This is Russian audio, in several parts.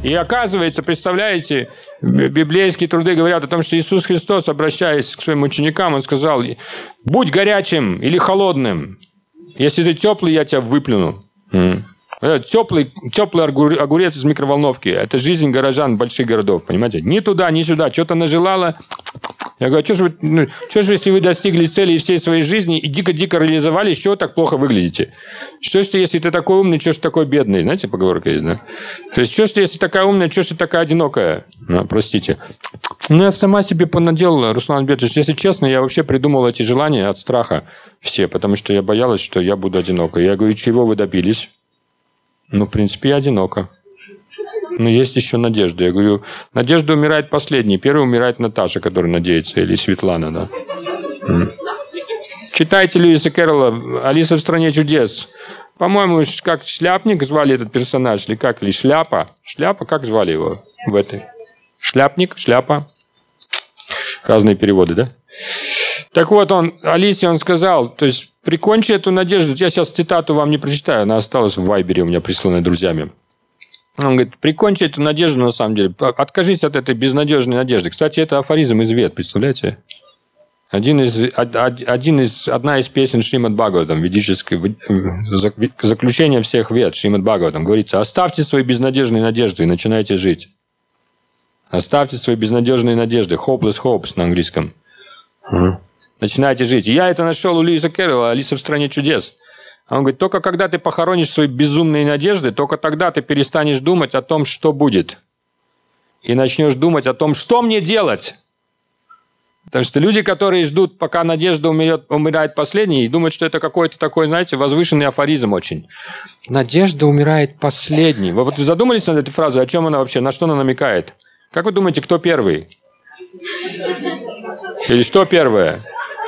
И оказывается, представляете, библейские труды говорят о том, что Иисус Христос, обращаясь к своим ученикам, Он сказал: «Будь горячим или холодным. Если ты теплый, я тебя выплюну». Теплый огурец из микроволновки – это жизнь горожан больших городов, понимаете? Ни туда, ни сюда. Что-то нажелало. Я говорю: что же, если вы достигли цели всей своей жизни и дико-дико реализовались, чего вы так плохо выглядите? Что ж ты, если ты такой умный, что ж ты такой бедный? Знаете, поговорка есть, да? То есть, что ж ты, если такая умная, что ж ты такая одинокая? Простите. Я сама себе понаделала, Руслан Альбертович. Если честно, я вообще придумал эти желания от страха все, потому что я боялась, что я буду одинокой. Я говорю: чего вы добились? В принципе, я одинока. Но есть еще надежда. Я говорю: надежда умирает последней. Первой умирает Наташа, которая надеется. Или Светлана, да. Читайте Льюиса Кэрролла «Алиса в стране чудес». По-моему, как Шляпник звали этот персонаж. Или как? Или Шляпа. Шляпа, как звали его в этой? Шляпник, Шляпа. Разные переводы, да? Так вот, Алисе он сказал, то есть, прикончи эту надежду. Я сейчас цитату вам не прочитаю, она осталась в Вайбере у меня присланной друзьями. Он говорит: прикончи эту надежду на самом деле. Откажись от этой безнадежной надежды. Кстати, это афоризм из Вед, представляете? Одна из песен Шримад Бхагаватам, ведическое заключение всех Вед, Шримад Бхагаватам, говорится: оставьте свои безнадежные надежды и начинайте жить. Оставьте свои безнадежные надежды. Hopeless hopes на английском. Начинайте жить. И я это нашел у Льюиса Кэрролла «Алиса в стране чудес». Он говорит: только когда ты похоронишь свои безумные надежды, только тогда ты перестанешь думать о том, что будет. И начнешь думать о том, что мне делать. Потому что люди, которые ждут, пока надежда умирает последней, и думают, что это какой-то такой, знаете, возвышенный афоризм очень. Надежда умирает последней. Вы вот задумались над этой фразой? О чем она вообще? На что она намекает? Как вы думаете, кто первый? Или что первое?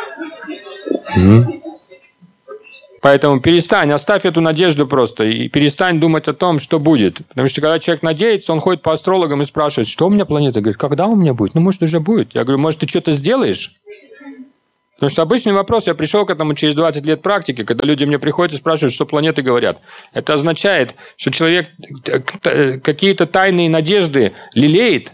Поэтому перестань, оставь эту надежду просто и перестань думать о том, что будет. Потому что когда человек надеется, он ходит по астрологам и спрашивает: что у меня планета? Говорит: когда у меня будет? Может, уже будет. Я говорю: может, ты что-то сделаешь? Потому что обычный вопрос, я пришел к этому через 20 лет практики, когда люди мне приходят и спрашивают, что планеты говорят. Это означает, что человек какие-то тайные надежды лелеет,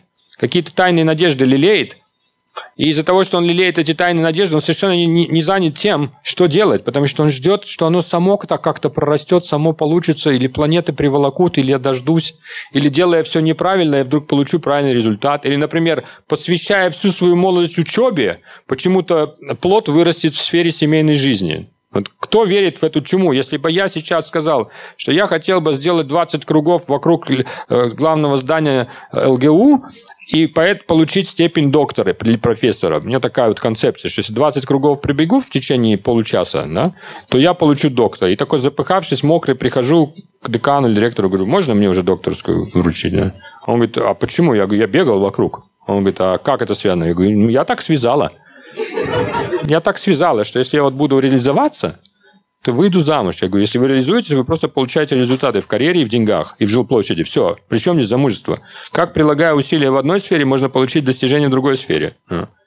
и из-за того, что он лелеет эти тайные надежды, он совершенно не занят тем, что делать, потому что он ждет, что оно само так как-то прорастет, само получится, или планеты приволокут, или я дождусь, или делая все неправильно, я вдруг получу правильный результат, или, например, посвящая всю свою молодость учебе, почему-то плод вырастет в сфере семейной жизни. Вот кто верит в эту чуму? Если бы я сейчас сказал, что я хотел бы сделать 20 кругов вокруг главного здания ЛГУ, и получить степень доктора или профессора. У меня такая вот концепция, что если 20 кругов прибегу в течение получаса, да, то я получу доктора. И такой запыхавшись, мокрый, прихожу к декану или директору, говорю: можно мне уже докторскую вручить? Да? Он говорит: а почему? Я говорю: я бегал вокруг. Он говорит: а как это связано? Я говорю: я так связала. Я так связала, что если я вот буду реализоваться, то выйду замуж. Я говорю: если вы реализуетесь, вы просто получаете результаты в карьере, и в деньгах, и в жилплощади. Все. Причем здесь замужество? Как, прилагая усилия в одной сфере, можно получить достижение в другой сфере?